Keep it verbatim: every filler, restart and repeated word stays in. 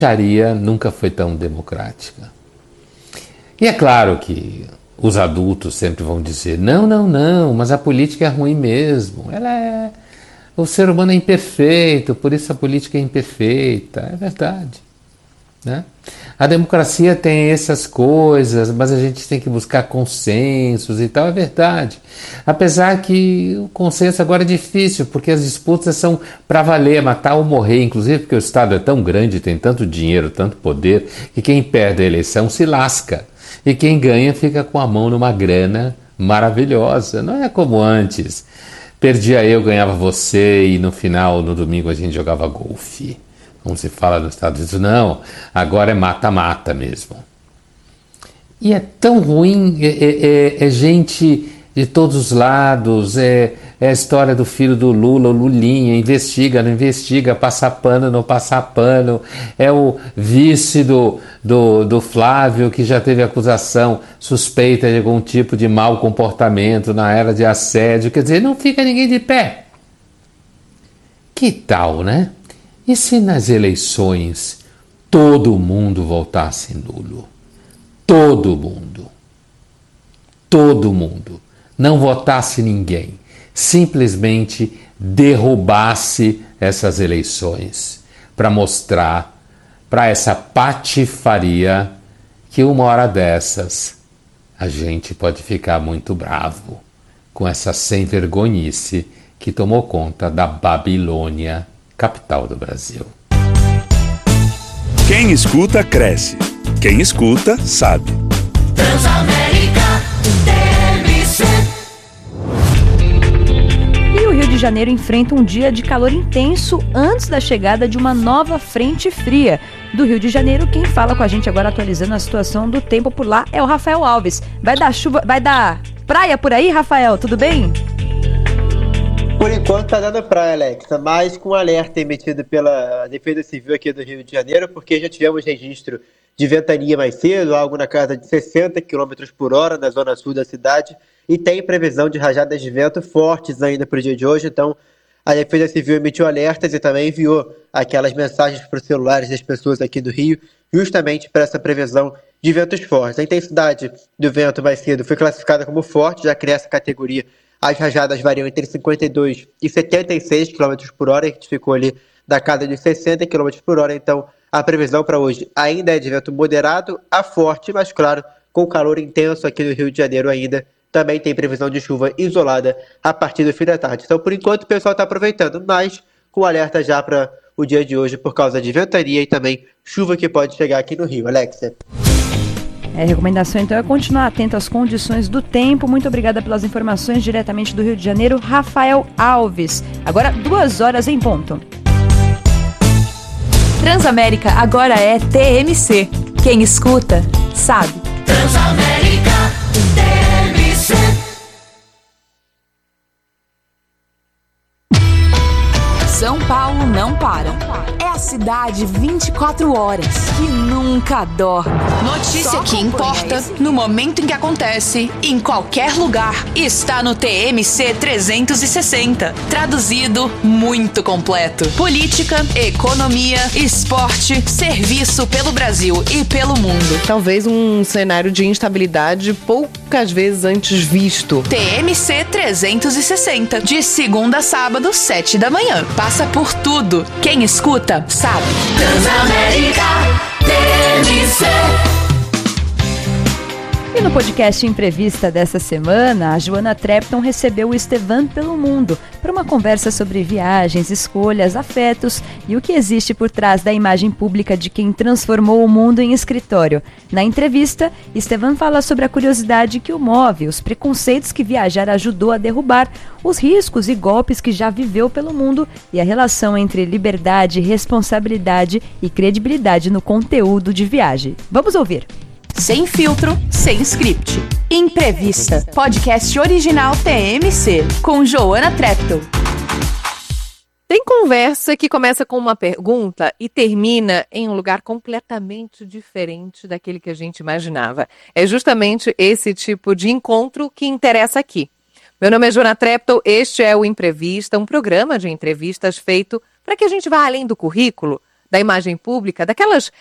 Sharia nunca foi tão democrática. E é claro que os adultos sempre vão dizer, não, não, não, mas a política é ruim mesmo. Ela é... O ser humano é imperfeito, por isso a política é imperfeita. É verdade. Né? A democracia tem essas coisas, mas a gente tem que buscar consensos e tal, é verdade. Apesar que o consenso agora é difícil, porque as disputas são para valer, matar ou morrer, inclusive porque o Estado é tão grande, tem tanto dinheiro, tanto poder, que quem perde a eleição se lasca. E quem ganha fica com a mão numa grana maravilhosa. Não é como antes. Perdia eu, ganhava você e no final, no domingo, a gente jogava golfe. Como se fala nos Estados Unidos, não, agora é mata-mata mesmo. E é tão ruim, é, é, é gente de todos os lados, é, é a história do filho do Lula, o Lulinha, investiga, não investiga, passa pano, não passa pano, é o vice do, do, do Flávio, que já teve acusação suspeita de algum tipo de mau comportamento na era de assédio, quer dizer, não fica ninguém de pé. Que tal, né? E se nas eleições todo mundo votasse nulo? Todo mundo. Todo mundo. Não votasse ninguém. Simplesmente derrubasse essas eleições para mostrar para essa patifaria que uma hora dessas a gente pode ficar muito bravo com essa sem-vergonhice que tomou conta da Babilônia, capital do Brasil. Quem escuta, cresce. Quem escuta, sabe. Transamérica T M C. E o Rio de Janeiro enfrenta um dia de calor intenso antes da chegada de uma nova frente fria. Do Rio de Janeiro, quem fala com a gente agora atualizando a situação do tempo por lá é o Rafael Alves. Vai dar chuva, vai dar praia por aí, Rafael? Tudo bem? Por enquanto tá dando praia, Alexa, mas com alerta emitido pela Defesa Civil aqui do Rio de Janeiro, porque já tivemos registro de ventania mais cedo, algo na casa de sessenta quilômetros por hora na zona sul da cidade, e tem previsão de rajadas de vento fortes ainda para o dia de hoje, então a Defesa Civil emitiu alertas e também enviou aquelas mensagens para os celulares das pessoas aqui do Rio, justamente para essa previsão de ventos fortes. A intensidade do vento mais cedo foi classificada como forte, já que nessa categoria as rajadas variam entre cinquenta e dois e setenta e seis quilômetros por hora, a gente ficou ali da casa de sessenta quilômetros por hora, então a previsão para hoje ainda é de vento moderado a forte, mas claro, com calor intenso aqui no Rio de Janeiro ainda, também tem previsão de chuva isolada a partir do fim da tarde. Então, por enquanto, o pessoal está aproveitando, mas com alerta já para o dia de hoje por causa de ventania e também chuva que pode chegar aqui no Rio. Alexia. É, a recomendação então é continuar atento às condições do tempo. Muito obrigada pelas informações diretamente do Rio de Janeiro, Rafael Alves. Agora duas horas em ponto. Transamérica agora é T M C. Quem escuta, sabe. Transamérica T M C. São Paulo não para. É a cidade vinte e quatro horas que nunca dorme. Notícia que importa no momento em que acontece, em qualquer lugar, está no T M C trezentos e sessenta. Traduzido, muito completo. Política, economia, esporte, serviço pelo Brasil e pelo mundo. Talvez um cenário de instabilidade poucas vezes antes visto. T M C trezentos e sessenta, de segunda a sábado, sete da manhã. Passa por tudo. Quem escuta, sabe. Transamérica T M C. E no podcast Entrevista dessa semana, a Joana Trepton recebeu o Estevan pelo Mundo para uma conversa sobre viagens, escolhas, afetos e o que existe por trás da imagem pública de quem transformou o mundo em escritório. Na entrevista, Estevan fala sobre a curiosidade que o move, os preconceitos que viajar ajudou a derrubar, os riscos e golpes que já viveu pelo mundo e a relação entre liberdade, responsabilidade e credibilidade no conteúdo de viagem. Vamos ouvir! Sem filtro, sem script. Entrevista. Podcast original T M C, com Joana Trepton. Tem conversa que começa com uma pergunta e termina em um lugar completamente diferente daquele que a gente imaginava. É justamente esse tipo de encontro que interessa aqui. Meu nome é Joana Trepton, este é o Entrevista, um programa de entrevistas feito para que a gente vá além do currículo, da imagem pública, daquelas